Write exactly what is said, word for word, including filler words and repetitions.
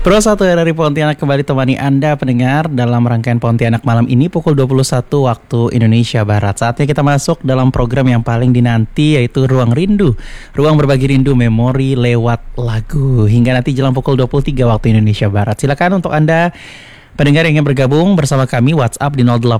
Pro satu dari Pontianak kembali temani Anda pendengar dalam rangkaian Pontianak malam ini pukul dua puluh satu waktu Indonesia Barat. Saatnya kita masuk dalam program yang paling dinanti, yaitu Ruang Rindu. Ruang berbagi rindu memori lewat lagu. Hingga nanti jelang pukul dua puluh tiga waktu Indonesia Barat. Silakan untuk Anda pendengar yang ingin bergabung bersama kami, WhatsApp di nol delapan